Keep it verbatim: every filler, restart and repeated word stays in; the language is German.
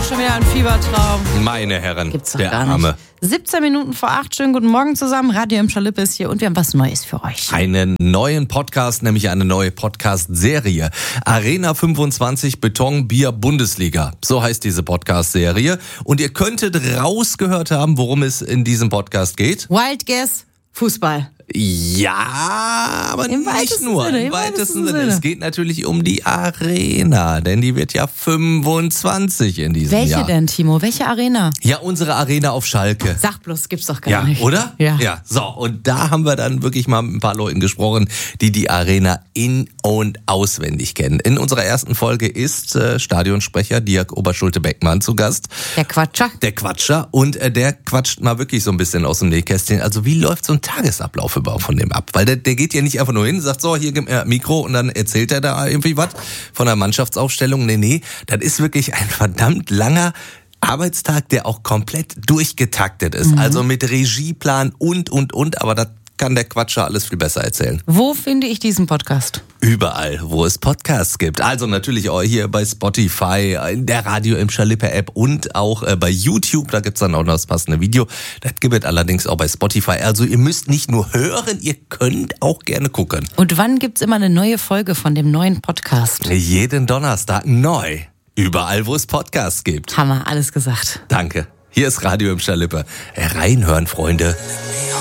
schon wieder ein Fiebertraum. Meine Herren, Gibt's doch der gar nicht. Arme. siebzehn Minuten vor acht, schönen guten Morgen zusammen. Radio im Schalippe ist hier und wir haben was Neues für euch. Einen neuen Podcast, nämlich eine neue Podcast-Serie. Arena fünfundzwanzig Beton Bier Bundesliga. So heißt diese Podcast-Serie. Und ihr könntet rausgehört haben, worum es in diesem Podcast geht. Wild Guess, Fußball. Ja, aber Im nicht weitesten nur. Sinne, Im im weitesten weitesten Sinne. Sinne. Es geht natürlich um die Arena, denn die wird ja fünfundzwanzig in diesem Welche Jahr. denn, Timo? Welche Arena? Ja, unsere Arena auf Schalke. Sag bloß, gibt's doch gar Ja, nicht. oder? Ja. Ja. So, und da haben wir dann wirklich mal mit ein paar Leuten gesprochen, die die Arena in- und auswendig kennen. In unserer ersten Folge ist äh, Stadionsprecher Dirk Oberschulte-Beckmann zu Gast. Der Quatscher. Der Quatscher. Und äh, der quatscht mal wirklich so ein bisschen aus dem Nähkästchen. Also wie läuft so ein Tagesablauf überhaupt von dem ab? Weil der, der geht ja nicht einfach nur hin, sagt so, hier gib mir ein Mikro und dann erzählt er da irgendwie was von der Mannschaftsaufstellung. Nee, nee, das ist wirklich ein verdammt langer Arbeitstag, der auch komplett durchgetaktet ist. Mhm. Also mit Regieplan und, und, und. Aber das kann der Quatscher alles viel besser erzählen. Wo finde ich diesen Podcast? Überall, wo es Podcasts gibt. Also natürlich auch hier bei Spotify, in der Radio im Schalippe App und auch äh, bei YouTube. Da gibt's dann auch noch das passende Video. Das gibt es allerdings auch bei Spotify. Also ihr müsst nicht nur hören, ihr könnt auch gerne gucken. Und wann gibt's immer eine neue Folge von dem neuen Podcast? Jeden Donnerstag neu. Überall, wo es Podcasts gibt. Hammer, alles gesagt. Danke. Hier ist Radio im Schalippe. Reinhören, Freunde.